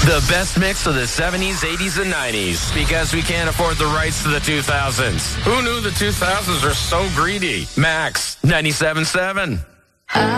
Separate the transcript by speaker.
Speaker 1: The best mix of the 70s, 80s, and 90s. Because we can't afford the rights to the 2000s. Who knew the 2000s are so greedy? Max 97.7.